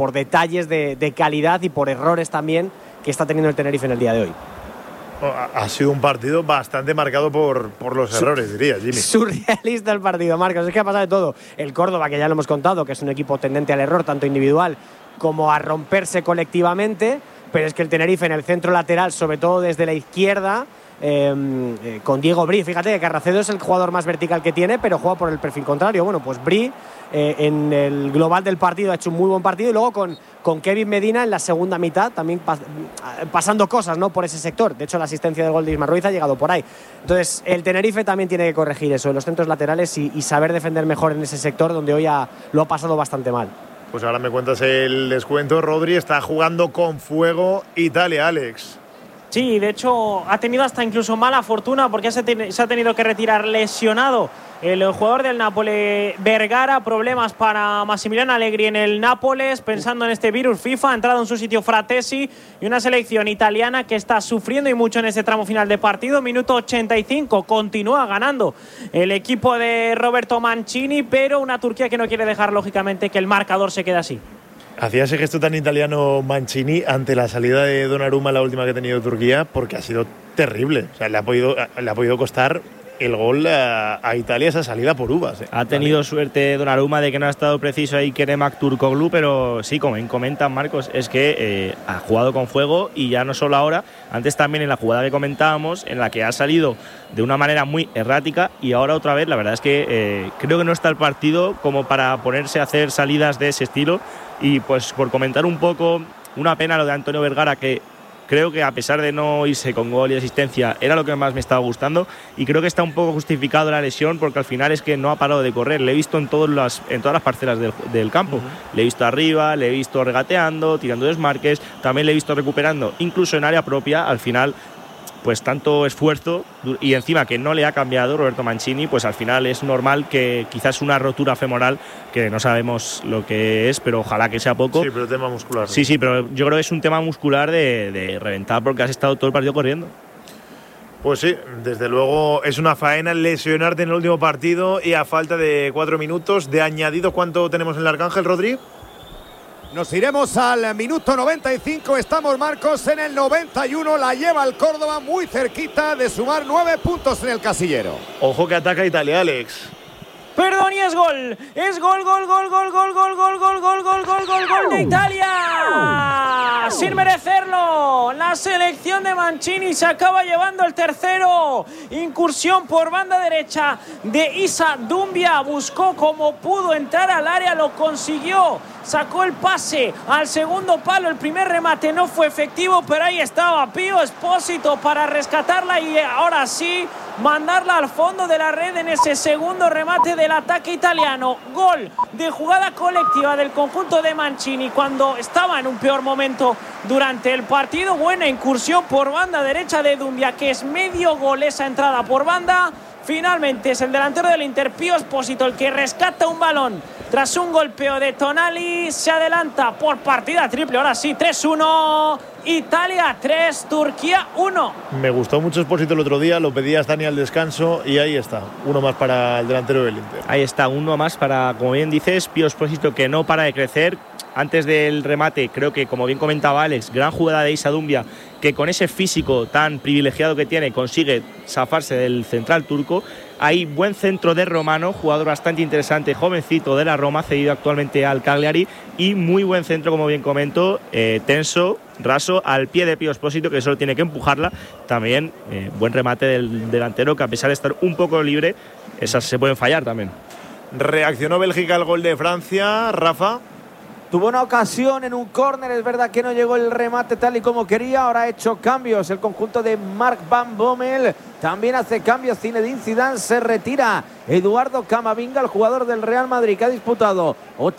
por detalles de calidad y por errores también que está teniendo el Tenerife en el día de hoy. Ha sido un partido bastante marcado por los errores, diría Jimmy. Surrealista el partido, Marcos. Es que ha pasado de todo. El Córdoba, que ya lo hemos contado, que es un equipo tendente al error, tanto individual como a romperse colectivamente. Pero es que el Tenerife en el centro lateral, sobre todo desde la izquierda, con Diego Bri, fíjate que Carracedo es el jugador más vertical que tiene, pero juega por el perfil contrario. Bueno, pues Bri en el global del partido ha hecho un muy buen partido, y luego con Kevin Medina en la segunda mitad también pasando cosas, ¿no?, por ese sector. De hecho, la asistencia del gol de Isma Ruiz ha llegado por ahí. Entonces el Tenerife también tiene que corregir eso en los centros laterales y saber defender mejor en ese sector donde hoy lo ha pasado bastante mal. Pues ahora me cuentas el descuento. Rodri, está jugando con fuego Italia, Alex. Sí, de hecho ha tenido hasta incluso mala fortuna porque se ha tenido que retirar lesionado el jugador del Nápoles, Vergara. Problemas para Massimiliano Allegri en el Nápoles, pensando en este virus FIFA. Ha entrado en su sitio Fratesi, y una selección italiana que está sufriendo y mucho en este tramo final de partido. Minuto 85, continúa ganando el equipo de Roberto Mancini, pero una Turquía que no quiere dejar lógicamente que el marcador se quede así. Hacía ese gesto tan italiano Mancini ante la salida de Donnarumma, la última que ha tenido Turquía, porque ha sido terrible. O sea, le ha podido costar el gol a Italia, esa salida por uvas. Ha tenido suerte Donnarumma de que no ha estado preciso ahí Kerem Aktürkoğlu, pero sí, como comentan, Marcos, es que ha jugado con fuego, y ya no solo ahora, antes también en la jugada que comentábamos, en la que ha salido de una manera muy errática, y ahora otra vez. La verdad es que creo que no está el partido como para ponerse a hacer salidas de ese estilo. Y pues por comentar un poco, una pena lo de Antonio Vergara, que creo que a pesar de no irse con gol y asistencia, era lo que más me estaba gustando, y creo que está un poco justificado la lesión, porque al final es que no ha parado de correr. Le he visto en todas las parcelas del campo. Le he visto arriba, le he visto regateando, tirando desmarques, también le he visto recuperando, incluso en área propia. Al final, pues tanto esfuerzo, y encima que no le ha cambiado Roberto Mancini, pues al final es normal que quizás una rotura femoral, que no sabemos lo que es, pero ojalá que sea poco. Sí, pero tema muscular. Sí, pero yo creo que es un tema muscular de reventar, porque has estado todo el partido corriendo. Pues sí, desde luego es una faena lesionarte en el último partido, y a falta de 4 minutos de añadido. ¿Cuánto tenemos en el Arcángel, Rodri? Nos iremos al minuto 95, estamos, Marcos, en el 91, la lleva el Córdoba muy cerquita de sumar 9 puntos en el casillero. Ojo que ataca Italia, Alex. Perdón, y es gol. Es gol de Italia. Sin merecerlo. La selección de Mancini se acaba llevando el tercero. Incursión por banda derecha de Issa Doumbia. Buscó como pudo entrar al área, lo consiguió. Sacó el pase al segundo palo. El primer remate no fue efectivo, pero ahí estaba Pío Esposito para rescatarla, y ahora sí mandarla al fondo de la red en ese segundo remate del ataque italiano. Gol de jugada colectiva del conjunto de Mancini cuando estaba en un peor momento durante el partido. Buena incursión por banda derecha de Doumbia, que es medio gol esa entrada por banda. Finalmente es el delantero del Inter, Pío Esposito, el que rescata un balón tras un golpeo de Tonali. Se adelanta por partida triple, ahora sí, 3-1, Italia 3, Turquía 1. Me gustó mucho Esposito el otro día, lo pedías Dani al descanso, y ahí está, uno más para el delantero del Inter. Ahí está, uno más para, como bien dices, Pío Esposito, que no para de crecer. Antes del remate, creo que, como bien comentaba Alex, gran jugada de Issa Doumbia, que con ese físico tan privilegiado que tiene consigue zafarse del central turco. Hay buen centro de Romano, jugador bastante interesante, jovencito de la Roma, cedido actualmente al Cagliari, y muy buen centro, como bien comento, tenso, raso, al pie de Pío Esposito, que solo tiene que empujarla. También buen remate del delantero, que a pesar de estar un poco libre, esas se pueden fallar también. Reaccionó Bélgica al gol de Francia, Rafa. Tuvo una ocasión en un córner, es verdad que no llegó el remate tal y como quería. Ahora ha hecho cambios el conjunto de Mark Van Bommel. También hace cambios Zinedine Zidane, se retira Eduardo Camavinga, el jugador del Real Madrid, que ha disputado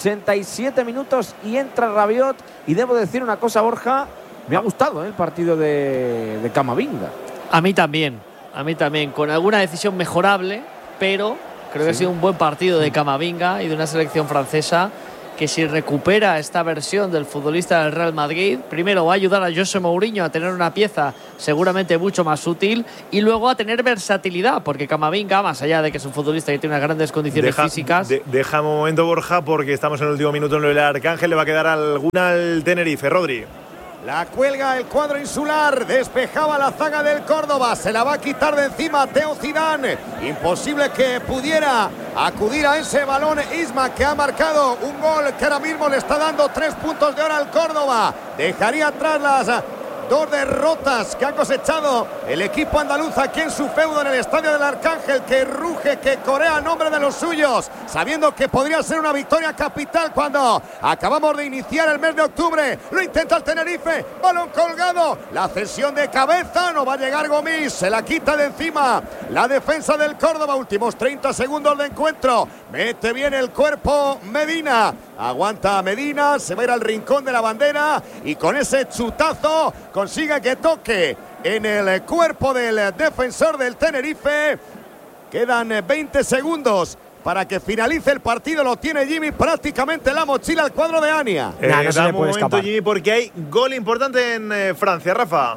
87 minutos, y entra Rabiot. Y debo decir una cosa, Borja, me ha gustado el partido de Camavinga. A mí también, con alguna decisión mejorable, pero creo que ha sido un buen partido de Camavinga y de una selección francesa que si recupera esta versión del futbolista del Real Madrid, primero va a ayudar a José Mourinho a tener una pieza seguramente mucho más útil y luego a tener versatilidad, porque Camavinga, más allá de que es un futbolista que tiene unas grandes condiciones físicas… Deja un momento, Borja, porque estamos en el último minuto en el Arcángel. Le va a quedar alguna al Tenerife, Rodri. La cuelga el cuadro insular, despejaba la zaga del Córdoba, se la va a quitar de encima Teo Zidane. Imposible que pudiera acudir a ese balón Isma, que ha marcado un gol que ahora mismo le está dando 3 puntos de oro al Córdoba. Dejaría atrás las 2 derrotas que ha cosechado el equipo andaluz aquí en su feudo en el estadio del Arcángel, que ruge, que corea a nombre de los suyos, sabiendo que podría ser una victoria capital cuando acabamos de iniciar el mes de octubre. Lo intenta el Tenerife, balón colgado, la cesión de cabeza, no va a llegar Gomis, se la quita de encima la defensa del Córdoba. Últimos 30 segundos de encuentro, mete bien el cuerpo Medina, aguanta Medina, se va a ir al rincón de la bandera y con ese chutazo consigue que toque en el cuerpo del defensor del Tenerife. Quedan 20 segundos para que finalice el partido. Lo tiene Jimmy prácticamente en la mochila al cuadro de Ania. No se le puede momento, escapar. Jimmy, porque hay gol importante en Francia, Rafa.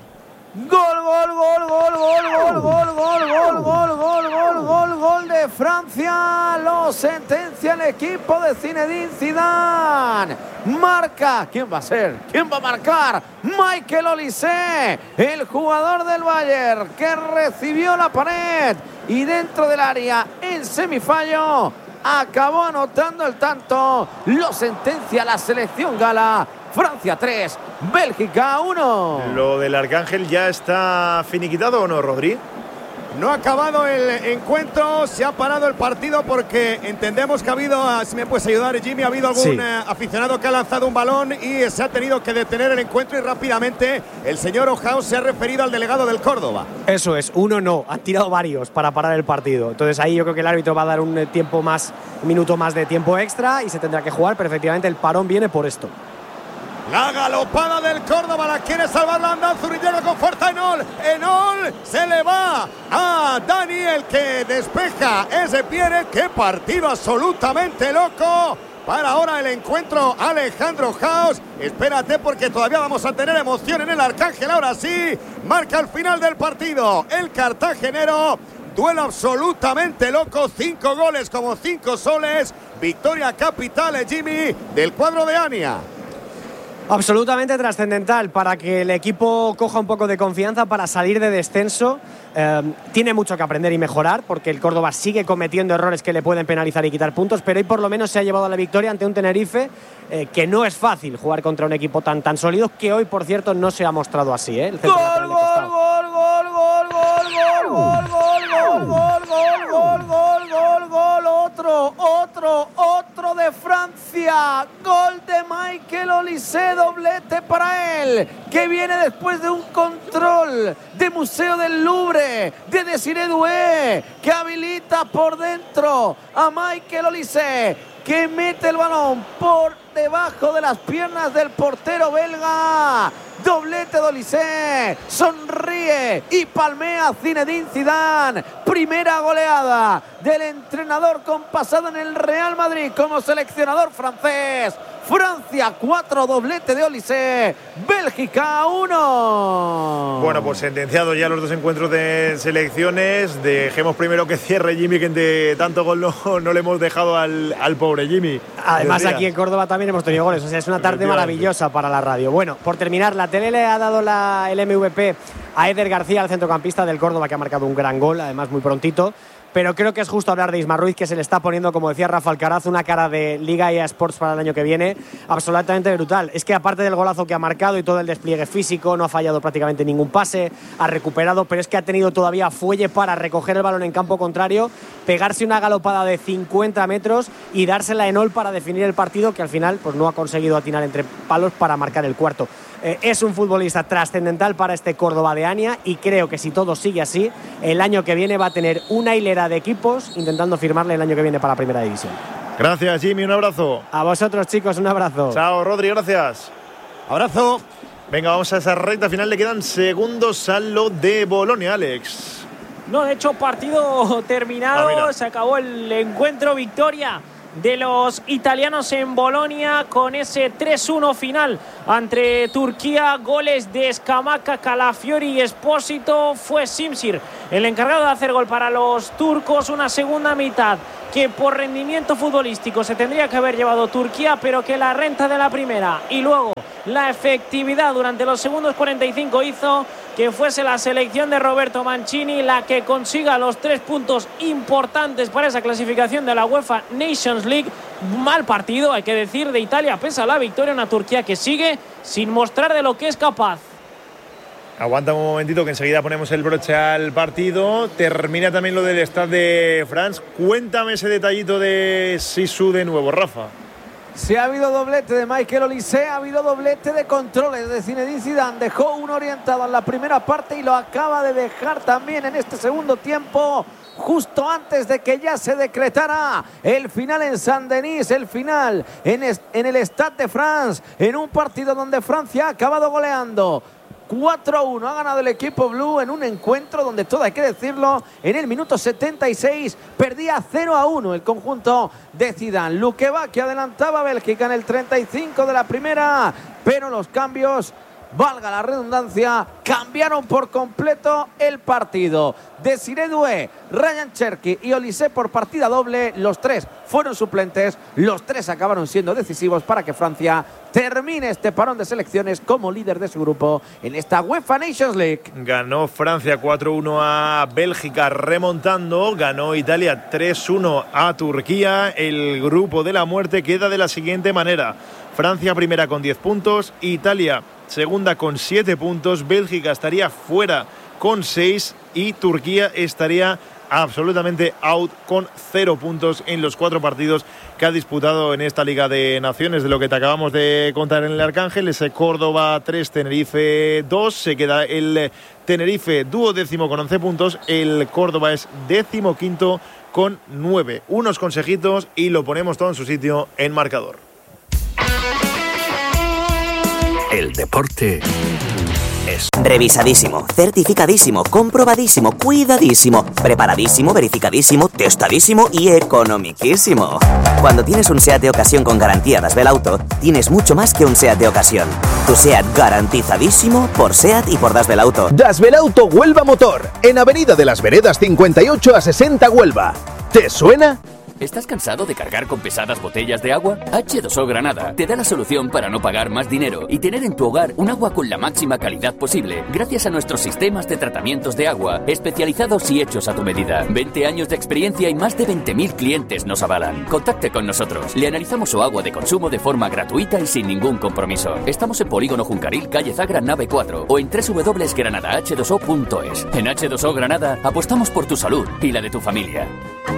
Gol de Francia. Lo sentencia el equipo de Zinedine Zidane. Marca. ¿Quién va a ser? ¿Quién va a marcar? Michael Olise, el jugador del Bayern, que recibió la pared y dentro del área en semifallo acabó anotando el tanto. Lo sentencia la selección gala. Francia 3, Bélgica 1. ¿Lo del Arcángel ya está finiquitado o no, Rodri? No ha acabado el encuentro, se ha parado el partido porque entendemos que ha habido, si me puedes ayudar Jimmy, ha habido algún aficionado que ha lanzado un balón y se ha tenido que detener el encuentro, y rápidamente el señor Ojao se ha referido al delegado del Córdoba. Eso es, uno no, han tirado varios para parar el partido. Entonces ahí yo creo que el árbitro va a dar un minuto más de tiempo extra y se tendrá que jugar, pero efectivamente el parón viene por esto. La galopada del Córdoba, la quiere salvar Landázuri, llega con fuerza Enol, se le va a Daniel, que despeja ese Pierre. Qué partido absolutamente loco para ahora el encuentro. Alejandro Haos, espérate porque todavía vamos a tener emoción en el Arcángel. Ahora sí, marca el final del partido el cartagenero. Duelo absolutamente loco, 5 goles como 5 soles, victoria capital, Jimmy, del cuadro de Ania. Absolutamente trascendental para que el equipo coja un poco de confianza para salir de descenso. Tiene mucho que aprender y mejorar porque el Córdoba sigue cometiendo errores que le pueden penalizar y quitar puntos, pero hoy por lo menos se ha llevado a la victoria ante un Tenerife que no es fácil jugar contra un equipo tan sólido, que hoy, por cierto, no se ha mostrado así. El centro lateral le costaba. Otro de Francia. Gol de Michael Olise, doblete para él, que viene después de un control de Museo del Louvre de Desiré Doué, que habilita por dentro a Michael Olise, que mete el balón por debajo de las piernas del portero belga. Doblete de Olise, sonríe y palmea Zinedine Zidane. Primera goleada del entrenador con pasado en el Real Madrid como seleccionador francés. Francia 4, doblete de Olise, Bélgica 1. Bueno, pues sentenciados ya los dos encuentros de selecciones. Dejemos primero que cierre Jimmy, que entre tanto gol no le hemos dejado al pobre Jimmy. Además aquí en Córdoba también hemos tenido goles, o sea, es una tarde maravillosa para la radio. Bueno, por terminar, la tele le ha dado el MVP a Eder García, el centrocampista del Córdoba, que ha marcado un gran gol, además muy prontito. Pero creo que es justo hablar de Isma Ruiz, que se le está poniendo, como decía Rafa Alcaraz, una cara de Liga EA Sports para el año que viene absolutamente brutal. Es que aparte del golazo que ha marcado y todo el despliegue físico, no ha fallado prácticamente ningún pase, ha recuperado, pero es que ha tenido todavía fuelle para recoger el balón en campo contrario, pegarse una galopada de 50 metros y dársela a Enol para definir el partido, que al final pues no ha conseguido atinar entre palos para marcar el cuarto. Es un futbolista trascendental para este Córdoba de Ania y creo que si todo sigue así, el año que viene va a tener una hilera de equipos intentando firmarle el año que viene para la primera división. Gracias, Jimmy, un abrazo. A vosotros, chicos, un abrazo. Chao, Rodri, gracias. Abrazo. Venga, vamos a esa recta final, le quedan segundos a lo de Bolonia, Alex. No, de hecho, partido terminado, mira. se acabó el encuentro, victoria de los italianos en Bolonia con ese 3-1 final ante Turquía. Goles de Scamacca, Calafiori y Espósito. Fue Simsir el encargado de hacer gol para los turcos. Una segunda mitad que por rendimiento futbolístico se tendría que haber llevado Turquía, pero que la renta de la primera y luego la efectividad durante los segundos 45 hizo que fuese la selección de Roberto Mancini la que consiga los 3 puntos importantes para esa clasificación de la UEFA Nations League. Mal partido, hay que decir, de Italia, pese a la victoria, una Turquía que sigue sin mostrar de lo que es capaz. Aguanta un momentito que enseguida ponemos el broche al partido. Termina también lo del Stade de France. Cuéntame ese detallito de Sisu de nuevo, Rafa. Si ha habido doblete de Michael Olise, ha habido doblete de controles de Zinedine Zidane. Dejó uno orientado en la primera parte y lo acaba de dejar también en este segundo tiempo, justo antes de que ya se decretara el final en Saint-Denis, el final en el Stade de France, en un partido donde Francia ha acabado goleando 4-1. Ha ganado el equipo blue en un encuentro donde, todo hay que decirlo, en el minuto 76 perdía 0-1 el conjunto de Zidane. Lukeba, que adelantaba a Bélgica en el 35 de la primera, pero los cambios, valga la redundancia, cambiaron por completo el partido. Desiré Doué, Ryan Cherki y Olise por partida doble. Los 3 fueron suplentes. Los 3 acabaron siendo decisivos para que Francia termine este parón de selecciones como líder de su grupo en esta UEFA Nations League. Ganó Francia 4-1 a Bélgica remontando. Ganó Italia 3-1 a Turquía. El grupo de la muerte queda de la siguiente manera: Francia primera con 10 puntos, Italia segunda con 7 puntos, Bélgica estaría fuera con 6 y Turquía estaría absolutamente out con 0 puntos en los 4 partidos que ha disputado en esta Liga de Naciones. De lo que te acabamos de contar en el Arcángel, ese Córdoba 3, Tenerife 2, se queda el Tenerife duodécimo con 11 puntos, el Córdoba es 15º con 9. Unos consejitos y lo ponemos todo en su sitio en marcador. El deporte es revisadísimo, certificadísimo, comprobadísimo, cuidadísimo, preparadísimo, verificadísimo, testadísimo y economiquísimo. Cuando tienes un SEAT de ocasión con garantía Dasbel Auto, tienes mucho más que un SEAT de ocasión. Tu SEAT garantizadísimo por SEAT y por Dasbel Auto. Dasbel Auto Huelva Motor, en Avenida de las Veredas 58 a 60 Huelva. ¿Te suena? ¿Estás cansado de cargar con pesadas botellas de agua? H2O Granada te da la solución para no pagar más dinero y tener en tu hogar un agua con la máxima calidad posible, gracias a nuestros sistemas de tratamientos de agua especializados y hechos a tu medida. 20 años de experiencia y más de 20.000 clientes nos avalan. Contacte con nosotros. Le analizamos su agua de consumo de forma gratuita y sin ningún compromiso. Estamos en Polígono Juncaril, calle Zagra, nave 4 o en www.granadah2o.es. En H2O Granada apostamos por tu salud y la de tu familia.